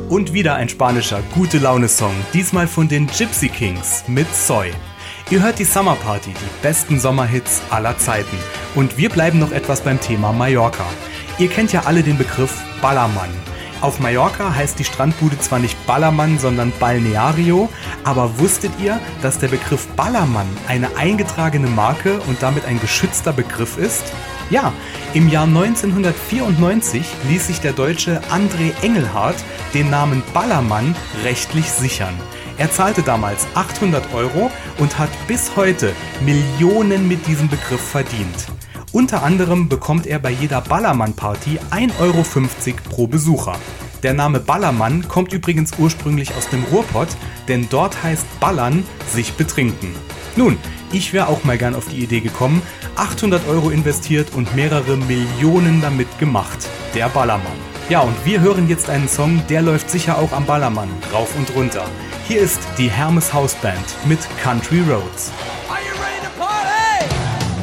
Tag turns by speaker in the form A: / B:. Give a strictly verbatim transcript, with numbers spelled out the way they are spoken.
A: Und wieder ein spanischer Gute-Laune-Song, diesmal von den Gypsy Kings mit Soy. Ihr hört die Summer Party, die besten Sommerhits aller Zeiten. Und wir bleiben noch etwas beim Thema Mallorca. Ihr kennt ja alle den Begriff Ballermann. Auf Mallorca heißt die Strandbude zwar nicht Ballermann, sondern Balneario, aber wusstet ihr, dass der Begriff Ballermann eine eingetragene Marke und damit ein geschützter Begriff ist? Ja, im Jahr neunzehnhundertvierundneunzig ließ sich der Deutsche André Engelhardt den Namen Ballermann rechtlich sichern. Er zahlte damals achthundert Euro und hat bis heute Millionen mit diesem Begriff verdient. Unter anderem bekommt er bei jeder Ballermann-Party ein Euro fünfzig pro Besucher. Der Name Ballermann kommt übrigens ursprünglich aus dem Ruhrpott, denn dort heißt Ballern sich betrinken. Nun, ich wäre auch mal gern auf die Idee gekommen, achthundert Euro investiert und mehrere Millionen damit gemacht. Der Ballermann. Ja, und wir hören jetzt einen Song, der läuft sicher auch am Ballermann rauf und runter. Hier ist die Hermes Hausband mit Country Roads.